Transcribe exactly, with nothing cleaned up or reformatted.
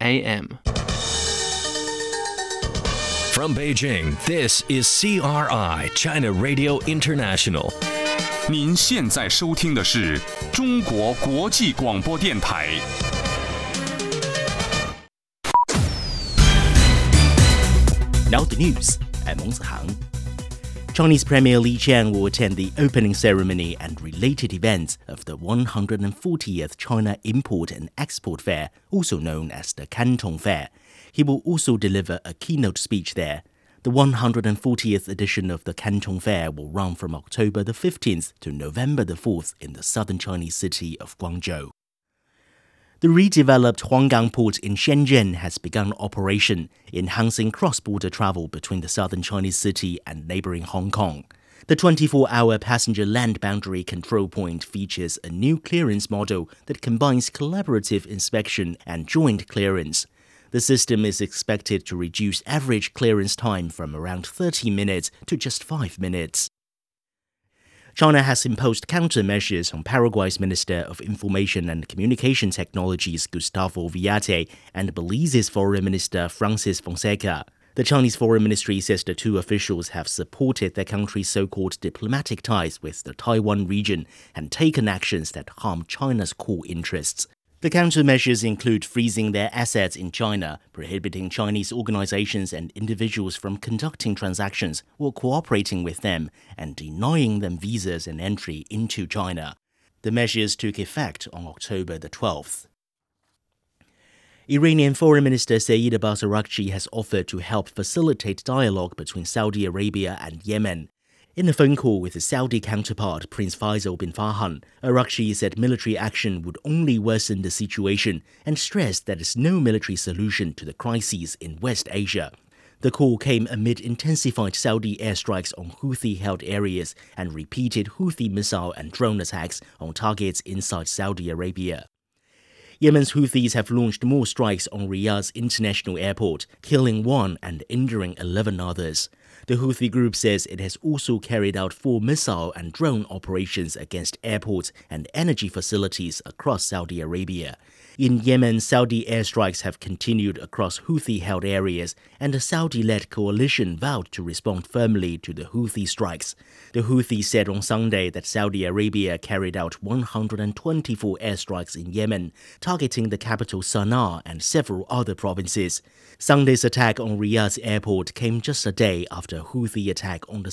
A M. From Beijing, this is C R I, China Radio International. 您现在收听的是中国国际广播电台。 Now the news at 蒙子航。Chinese Premier Li Qiang will attend the opening ceremony and related events of the one hundred fortieth China Import and Export Fair, also known as the Canton Fair. He will also deliver a keynote speech there. The one hundred fortieth edition of the Canton Fair will run from October the fifteenth to November the fourth in the southern Chinese city of Guangzhou. The redeveloped Huanggang port in Shenzhen has begun operation, enhancing cross-border travel between the southern Chinese city and neighboring Hong Kong. The twenty-four hour passenger land boundary control point features a new clearance model that combines collaborative inspection and joint clearance. The system is expected to reduce average clearance time from around thirty minutes to just five minutes. China has imposed countermeasures on Paraguay's Minister of Information and Communication Technologies Gustavo Villate and Belize's Foreign Minister Francis Fonseca. The Chinese Foreign Ministry says the two officials have supported their country's so-called diplomatic ties with the Taiwan region and taken actions that harm China's core interests. The countermeasures include freezing their assets in China, prohibiting Chinese organizations and individuals from conducting transactions or cooperating with them, and denying them visas and entry into China. The measures took effect on October the twelfth. Iranian Foreign Minister Saeed Abbas Araghchi has offered to help facilitate dialogue between Saudi Arabia and Yemen. In a phone call with his Saudi counterpart, Prince Faisal bin Farhan, Araghchi said military action would only worsen the situation and stressed that there is no military solution to the crises in West Asia. The call came amid intensified Saudi airstrikes on Houthi-held areas and repeated Houthi missile and drone attacks on targets inside Saudi Arabia. Yemen's Houthis have launched more strikes on Riyadh's international airport, killing one and injuring eleven others. The Houthi group says it has also carried out four missile and drone operations against airports and energy facilities across Saudi Arabia. In Yemen, Saudi airstrikes have continued across Houthi-held areas, and a Saudi-led coalition vowed to respond firmly to the Houthi strikes. The Houthis said on Sunday that Saudi Arabia carried out one hundred twenty-four airstrikes in Yemen, targeting the capital Sana'a and several other provinces. Sunday's attack on Riyadh's airport came just a day after a Houthi attack on the